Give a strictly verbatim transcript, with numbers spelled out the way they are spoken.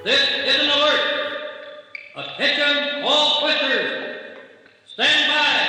This is an alert. Attention all twisters. Stand by.